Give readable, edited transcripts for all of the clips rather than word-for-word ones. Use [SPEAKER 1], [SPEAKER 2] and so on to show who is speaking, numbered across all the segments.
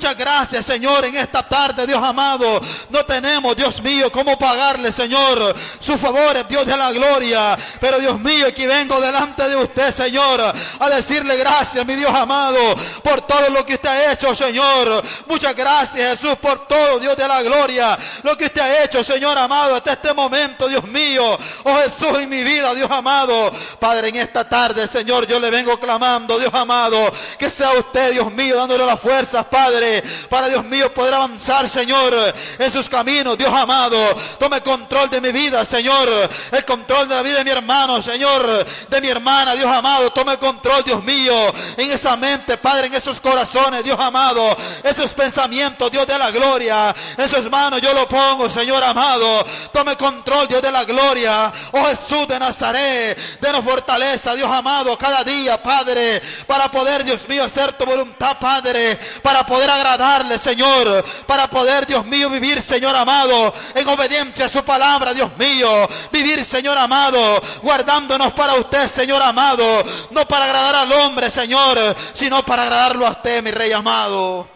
[SPEAKER 1] Muchas gracias, Señor, en esta tarde, Dios amado. No tenemos, Dios mío, cómo pagarle, Señor, sus favores, Dios de la gloria. Pero Dios mío, aquí vengo delante de usted, Señor, a decirle gracias, mi Dios amado, por todo lo que usted ha hecho, Señor. Muchas gracias, Jesús, por todo, Dios de la gloria, lo que usted ha hecho, Señor amado, hasta este momento, Dios mío. Oh Jesús, en mi vida, Dios amado. Padre, en esta tarde, Señor, yo le vengo clamando, Dios amado, que sea usted, Dios mío, dándole las fuerzas, Padre, para, Dios mío, poder avanzar, Señor, en sus caminos, Dios amado. Tome control de mi vida, Señor, el control de la vida de mi hermano, Señor, de mi hermana, Dios amado. Tome control, Dios mío, en esa mente, Padre, en esos corazones, Dios amado, esos pensamientos, Dios de la gloria, en sus manos yo lo pongo, Señor amado. Tome control, Dios de la gloria. Oh Jesús de Nazaret, denos fortaleza, Dios amado, cada día, Padre, para poder, Dios mío, hacer tu voluntad, Padre, para poder agradarle, Señor, para poder, Dios mío, vivir, Señor amado, en obediencia a su palabra, Dios mío, vivir, Señor amado, guardándonos para usted, Señor amado, no para agradar al hombre, Señor, sino para agradarlo a usted, mi Rey amado.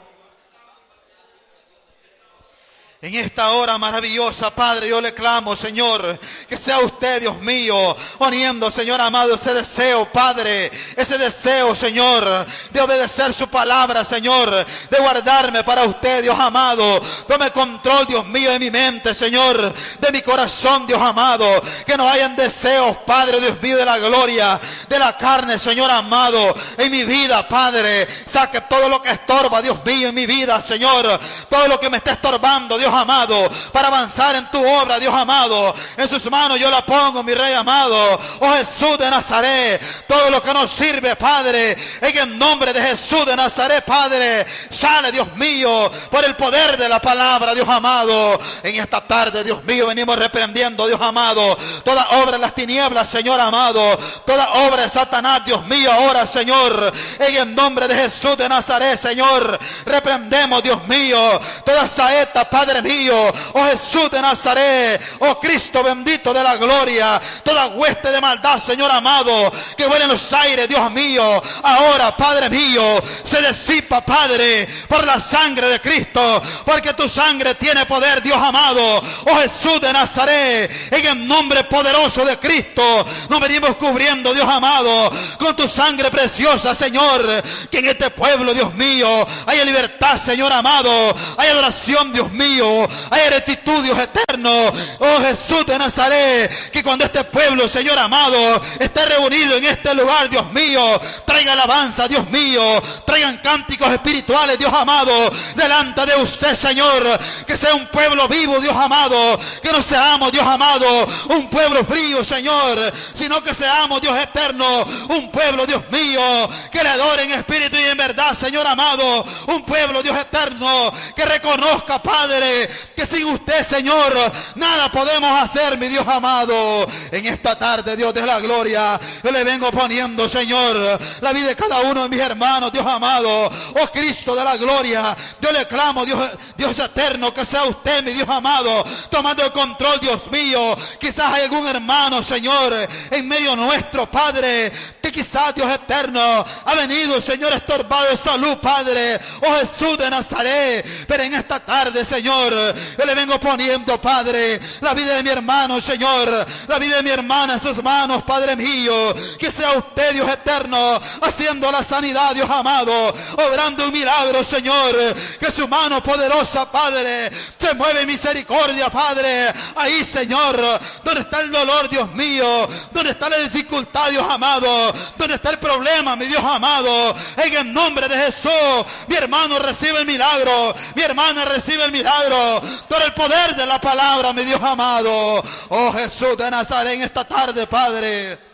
[SPEAKER 1] En esta hora maravillosa, Padre, yo le clamo, Señor, que sea usted, Dios mío, poniendo, Señor amado, ese deseo, Padre, ese deseo, Señor, de obedecer su palabra, Señor, de guardarme para usted, Dios amado. Tome control, Dios mío, de mi mente, Señor, de mi corazón, Dios amado, que no hayan deseos, Padre, Dios mío, de la gloria, de la carne, Señor amado, en mi vida, Padre. Saque todo lo que estorba, Dios mío, en mi vida, Señor, todo lo que me está estorbando, Dios amado, para avanzar en tu obra, Dios amado. En sus manos yo la pongo, mi Rey amado. Oh Jesús de Nazaret, todo lo que nos sirve, Padre, en el nombre de Jesús de Nazaret, Padre, sale, Dios mío, por el poder de la palabra, Dios amado. En esta tarde, Dios mío, venimos reprendiendo, Dios amado, toda obra de las tinieblas, Señor amado, toda obra de Satanás, Dios mío, ahora, Señor, en el nombre de Jesús de Nazaret, Señor, reprendemos, Dios mío, toda saeta, Padre mío, oh Jesús de Nazaret, oh Cristo bendito de la gloria, toda hueste de maldad, Señor amado, que vuela en los aires, Dios mío, ahora, Padre mío, se disipa, Padre, por la sangre de Cristo, porque tu sangre tiene poder, Dios amado. Oh Jesús de Nazaret, en el nombre poderoso de Cristo, nos venimos cubriendo, Dios amado, con tu sangre preciosa, Señor, que en este pueblo, Dios mío, haya libertad, Señor amado, hay adoración, Dios mío, hay rectitud, Dios eterno. Oh Jesús de Nazaret, que cuando este pueblo, Señor amado, esté reunido en este lugar, Dios mío, traiga alabanza, Dios mío, traigan cánticos espirituales, Dios amado, delante de usted, Señor, que sea un pueblo vivo, Dios amado, que no seamos, Dios amado, un pueblo frío, Señor, sino que seamos, Dios eterno, un pueblo, Dios mío, que le adore en espíritu y en verdad, Señor amado, un pueblo, Dios eterno, que reconozca, Padre, que sin usted, Señor, nada podemos hacer, mi Dios amado. En esta tarde, Dios de la gloria, yo le vengo poniendo, Señor, la vida de cada uno de mis hermanos, Dios amado. Oh Cristo de la gloria, yo le clamo, Dios eterno, que sea usted, mi Dios amado, tomando el control, Dios mío. Quizás hay algún hermano, Señor, en medio nuestro, Padre, que quizás, Dios eterno, ha venido, Señor, estorbado de salud, Padre. Oh Jesús de Nazaret, pero en esta tarde, Señor, yo le vengo poniendo, Padre, la vida de mi hermano, Señor, la vida de mi hermana en sus manos, Padre mío. Que sea usted, Dios eterno, haciendo la sanidad, Dios amado, obrando un milagro, Señor. Que su mano poderosa, Padre, se mueve en misericordia, Padre. Ahí, Señor, donde está el dolor, Dios mío, donde está la dificultad, Dios amado, donde está el problema, mi Dios amado, en el nombre de Jesús, mi hermano recibe el milagro, mi hermana recibe el milagro, por el poder de la palabra, mi Dios amado. Oh Jesús de Nazaret, en esta tarde, Padre,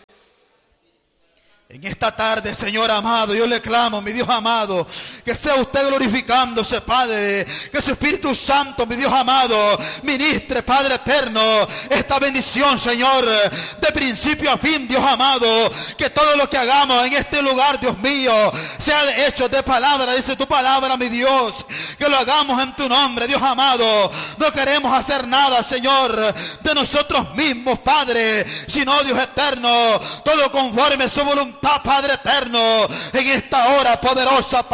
[SPEAKER 1] en esta tarde, Señor amado, yo le clamo, mi Dios amado, que sea usted glorificándose, Padre, que su Espíritu Santo, mi Dios amado, ministre, Padre eterno, esta bendición, Señor, de principio a fin, Dios amado. Que todo lo que hagamos en este lugar, Dios mío, sea de hecho de palabra, dice tu palabra, mi Dios, que lo hagamos en tu nombre, Dios amado. No queremos hacer nada, Señor, de nosotros mismos, Padre, sino, Dios eterno, todo conforme a su voluntad, Padre eterno, en esta hora poderosa, Padre.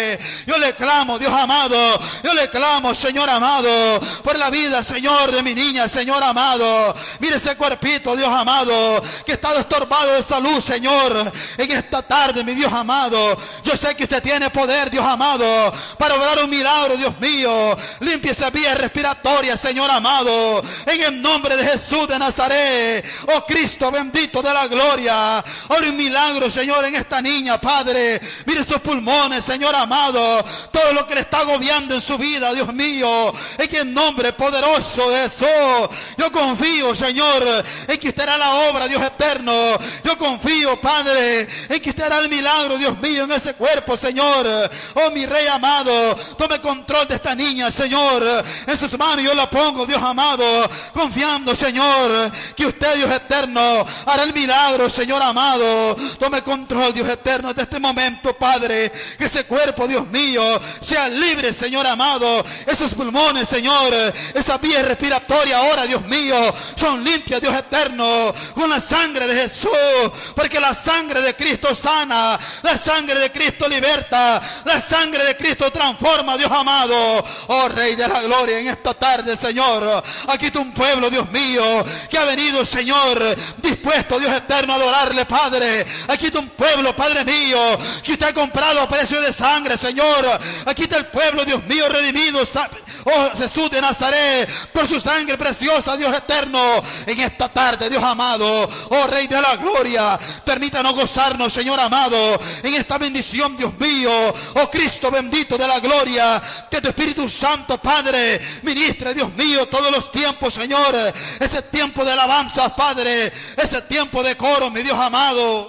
[SPEAKER 1] Nazaret. Yo le clamo, Dios amado, yo le clamo, Señor amado, por la vida, Señor, de mi niña, Señor amado. Mire ese cuerpito, Dios amado, que está estorbado de salud, Señor, en esta tarde, mi Dios amado. Yo sé que usted tiene poder, Dios amado, para obrar un milagro, Dios mío. Limpie esa vía respiratoria, Señor amado, en el nombre de Jesús de Nazaret. Oh Cristo bendito de la gloria, ora un milagro, Señor, en esta niña, Padre. Mire sus pulmones, Señor amado, todo lo que le está agobiando en su vida, Dios mío, en el nombre poderoso de Jesús. Yo confío, Señor, en que usted hará la obra, Dios eterno. Yo confío, Padre, en que usted hará el milagro, Dios mío, en ese cuerpo, Señor. Oh, mi Rey amado, tome control de esta niña, Señor. En sus manos yo la pongo, Dios amado, confiando, Señor, que usted, Dios eterno, hará el milagro, Señor amado. Tome control, Dios eterno, de este momento, Padre. Que ese cuerpo, Dios mío, sea libre, Señor amado. Esos pulmones, Señor, esa vía respiratoria ahora, Dios mío, son limpias, Dios eterno, con la sangre de Jesús. Porque la sangre de Cristo sana, la sangre de Cristo liberta, la sangre de Cristo transforma, Dios amado. Oh Rey de la gloria, en esta tarde, Señor, aquí está un pueblo, Dios mío, que ha venido, Señor, dispuesto, Dios eterno, a adorarle, Padre. Aquí está un pueblo, Padre mío, que usted ha comprado a precio de sangre, Señor. Aquí está el pueblo, Dios mío, redimido, oh Jesús de Nazaret, por su sangre preciosa, Dios eterno. En esta tarde, Dios amado, oh Rey de la gloria, permítanos gozarnos, Señor amado, en esta bendición, Dios mío. Oh Cristo bendito de la gloria, que tu Espíritu Santo, Padre, ministre, Dios mío, todos los tiempos, Señor. Ese tiempo de alabanza, Padre, ese tiempo de coro, mi Dios amado.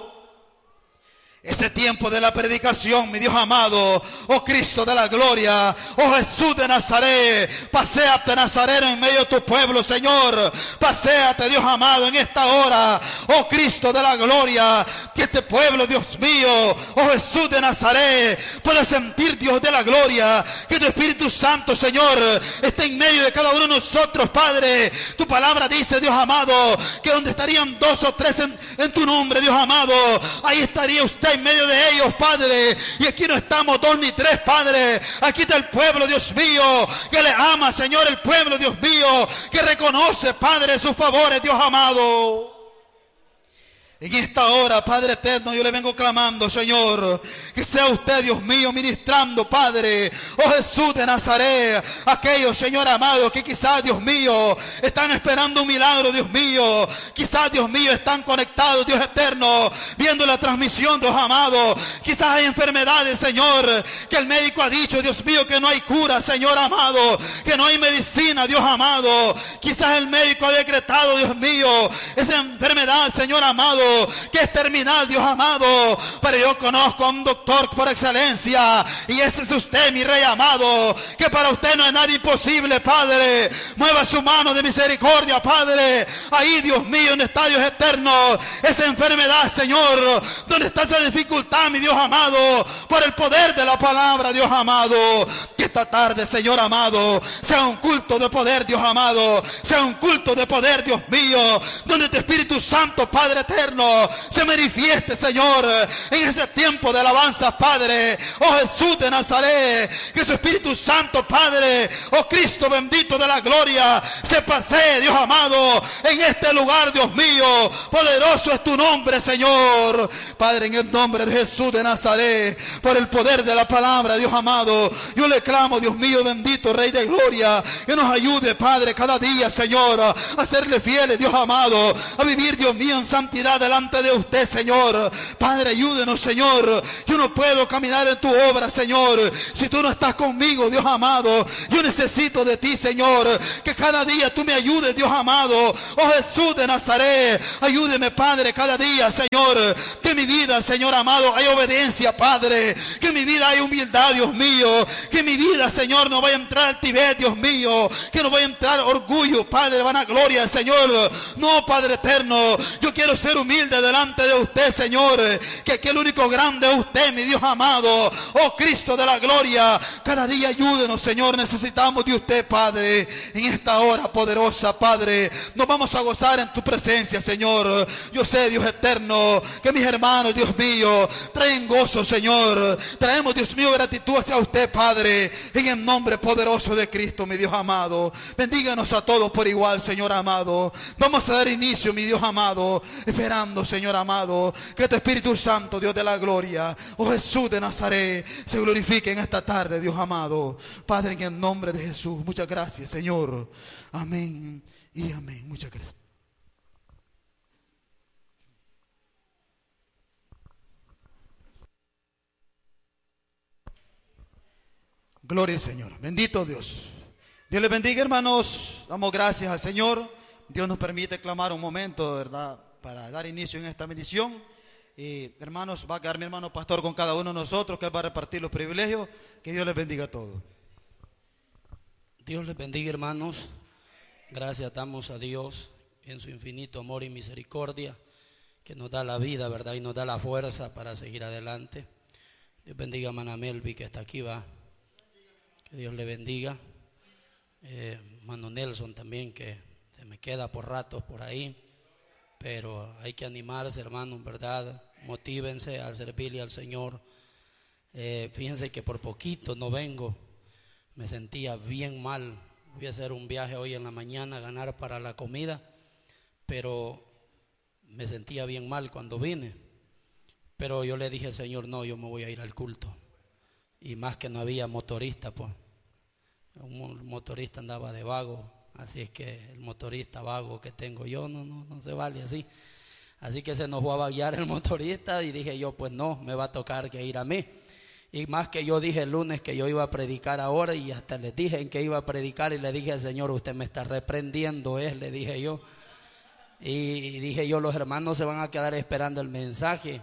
[SPEAKER 1] Ese tiempo de la predicación, mi Dios amado. Oh Cristo de la gloria, oh Jesús de Nazaret, paséate, Nazareno, en medio de tu pueblo, Señor. Paséate, Dios amado, en esta hora. Oh Cristo de la gloria, que este pueblo, Dios mío, oh Jesús de Nazaret, pueda sentir, Dios de la gloria, que tu Espíritu Santo, Señor, esté en medio de cada uno de nosotros, Padre. Tu palabra dice, Dios amado, que donde estarían dos o tres en tu nombre, Dios amado, ahí estaría usted en medio de ellos, Padre. Y aquí no estamos dos ni tres, Padre. Aquí está el pueblo, Dios mío, que le ama, Señor, el pueblo, Dios mío, que reconoce, Padre, sus favores, Dios amado. En esta hora, Padre eterno, yo le vengo clamando, Señor, que sea usted, Dios mío, ministrando, Padre, oh Jesús de Nazaret, aquellos, Señor amado, que quizás, Dios mío, están esperando un milagro, Dios mío, quizás, Dios mío, están conectados, Dios eterno, viendo la transmisión, Dios amado, quizás hay enfermedades, Señor, que el médico ha dicho, Dios mío, que no hay cura, Señor amado, que no hay medicina, Dios amado, quizás el médico ha decretado, Dios mío, esa enfermedad, Señor amado, que es terminal, Dios amado, pero yo conozco a un doctor por excelencia, y ese es usted, mi Rey amado, que para usted no es nada imposible, Padre. Mueva su mano de misericordia, Padre, ahí, Dios mío, en estadios eternos, esa enfermedad, Señor, donde está esa dificultad, mi Dios amado, por el poder de la palabra, Dios amado. Que esta tarde, Señor amado, sea un culto de poder, Dios amado, sea un culto de poder, Dios mío, donde tu Espíritu Santo, Padre eterno, se manifieste, Señor, en ese tiempo de alabanza, Padre. Oh Jesús de Nazaret, que su Espíritu Santo, Padre, oh Cristo bendito de la gloria, se pasee, Dios amado, en este lugar, Dios mío. Poderoso es tu nombre, Señor. Padre, en el nombre de Jesús de Nazaret, por el poder de la palabra, Dios amado, yo le clamo, Dios mío bendito, Rey de gloria, que nos ayude, Padre, cada día, Señor, a serle fieles, Dios amado, a vivir, Dios mío, en santidad delante de usted, Señor. Padre, ayúdenos, Señor. Yo no puedo caminar en tu obra, Señor, si tú no estás conmigo, Dios amado. Yo necesito de ti, Señor, que cada día tú me ayudes, Dios amado. Oh Jesús de Nazaret, ayúdeme, Padre, cada día, Señor, que en mi vida, Señor amado, hay obediencia, Padre, que en mi vida hay humildad, Dios mío, que en mi vida vida, Señor, no vaya a entrar altivez, Dios mío, que no vaya a entrar orgullo, Padre, vanagloria, Señor. No, Padre eterno, yo quiero ser humilde delante de usted, Señor, que el único grande es usted, mi Dios amado. Oh Cristo de la gloria, cada día ayúdenos, Señor, necesitamos de usted, Padre, en esta hora poderosa, Padre. Nos vamos a gozar en tu presencia, Señor. Yo sé, Dios eterno, que mis hermanos, Dios mío, traen gozo, Señor. Traemos, Dios mío, gratitud hacia usted, Padre, en el nombre poderoso de Cristo, mi Dios amado. Bendíganos a todos por igual, Señor amado. Vamos a dar inicio, mi Dios amado, esperando, Señor amado, que tu Espíritu Santo, Dios de la gloria, oh Jesús de Nazaret, se glorifique en esta tarde, Dios amado. Padre, en el nombre de Jesús, muchas gracias, Señor. Amén y amén. Muchas gracias. Gloria al Señor. Bendito Dios. Dios les bendiga, hermanos. Damos gracias al Señor. Dios nos permite clamar un momento, ¿verdad?, para dar inicio en esta bendición. Hermanos, va a quedar mi hermano pastor con cada uno de nosotros, que él va a repartir los privilegios. Que Dios les bendiga a todos.
[SPEAKER 2] Dios les bendiga, hermanos. Gracias damos a Dios en su infinito amor y misericordia, que nos da la vida, ¿verdad?, y nos da la fuerza para seguir adelante. Dios bendiga a Mana Melvi, que está aquí, va. Que Dios le bendiga. Mano Nelson también, que se me queda por ratos por ahí, pero hay que animarse, hermanos, ¿verdad? Motívense al servirle al Señor. Fíjense que por poquito no vengo, me sentía bien mal. Voy a hacer un viaje hoy en la mañana, ganar para la comida, pero me sentía bien mal cuando vine. Pero yo le dije al Señor, no, yo me voy a ir al culto. Y más que no había motorista, pues un motorista andaba de vago, así es que el motorista vago que tengo yo no se vale así. Así que se nos fue a vaguear el motorista y dije yo, pues no, me va a tocar que ir a mí. Y más que yo dije el lunes que yo iba a predicar ahora, y hasta les dije en que iba a predicar, y le dije al Señor, usted me está reprendiendo, le dije yo. Y dije yo, los hermanos se van a quedar esperando el mensaje.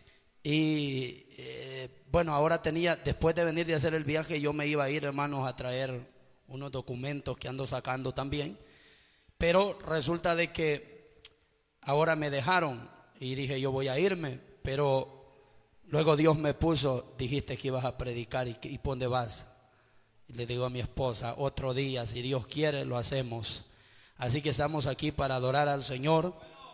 [SPEAKER 2] Y bueno, ahora después de venir de hacer el viaje, yo me iba a ir, hermanos, a traer unos documentos que ando sacando también. Pero resulta de que ahora me dejaron y dije yo voy a irme, pero luego Dios me puso, dijiste que ibas a predicar, ¿y por dónde vas? Y le digo a mi esposa, otro día, si Dios quiere, lo hacemos. Así que estamos aquí para adorar al Señor.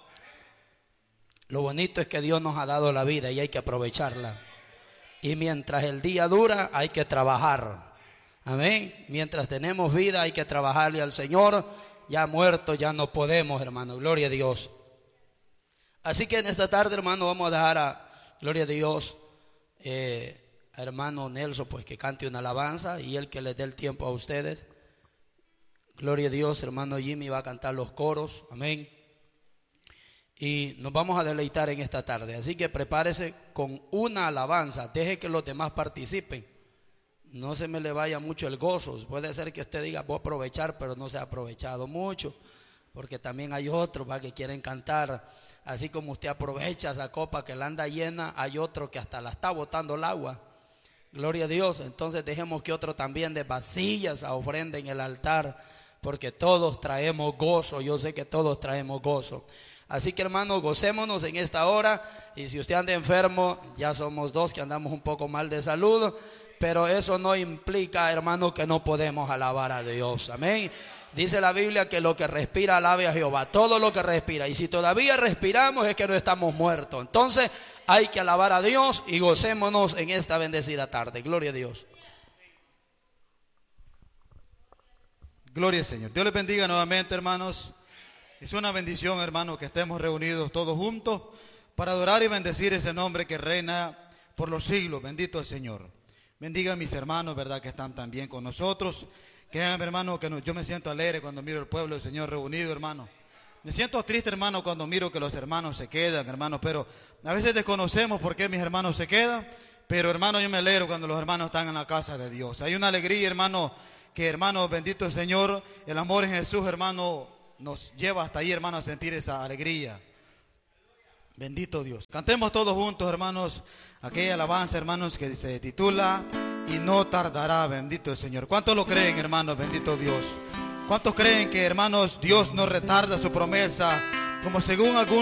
[SPEAKER 2] Lo bonito es que Dios nos ha dado la vida y hay que aprovecharla. Y mientras el día dura, hay que trabajar. Amén. Mientras tenemos vida, hay que trabajarle al Señor. Ya muerto, ya no podemos, hermano. Gloria a Dios. Así que en esta tarde, hermano, vamos a dejar gloria a Dios, a hermano Nelson, pues que cante una alabanza, y él que les dé el tiempo a ustedes. Gloria a Dios, hermano Jimmy va a cantar los coros. Amén. Y nos vamos a deleitar en esta tarde. Así que prepárese con una alabanza. Deje que los demás participen. No se me le vaya mucho el gozo. Puede ser que usted diga voy a aprovechar, pero no se ha aprovechado mucho, porque también hay otros que quieren cantar. Así como usted aprovecha esa copa que la anda llena, hay otro que hasta la está botando el agua. Gloria a Dios. Entonces dejemos que otro también de vasillas a ofrenda en el altar, porque todos traemos gozo. Yo sé que todos traemos gozo. Así que, hermanos, gocémonos en esta hora. Y si usted anda enfermo, ya somos dos que andamos un poco mal de salud, pero eso no implica, hermano, que no podemos alabar a Dios. Amén. Dice la Biblia que lo que respira alabe a Jehová, todo lo que respira. Y si todavía respiramos es que no estamos muertos. Entonces hay que alabar a Dios y gocémonos en esta bendecida tarde. Gloria a Dios.
[SPEAKER 1] Gloria al Señor. Dios les bendiga nuevamente, hermanos. Es una bendición, hermanos, que estemos reunidos todos juntos para adorar y bendecir ese nombre que reina por los siglos. Bendito el Señor. Bendiga a mis hermanos, verdad, que están también con nosotros. Créanme, hermano, que yo me siento alegre cuando miro el pueblo del Señor reunido, hermano. Me siento triste, hermano, cuando miro que los hermanos se quedan, hermano, pero a veces desconocemos por qué mis hermanos se quedan. Pero, hermano, yo me alegro cuando los hermanos están en la casa de Dios. Hay una alegría, hermano, que, hermano, bendito el Señor, el amor en Jesús, hermano, nos lleva hasta ahí, hermano, a sentir esa alegría. Bendito Dios. Cantemos todos juntos, hermanos, aquella alabanza, hermanos, que se titula y no tardará, bendito el Señor. ¿Cuántos lo creen, hermanos? Bendito Dios. ¿Cuántos creen que, hermanos, Dios no retarda su promesa, como según algunos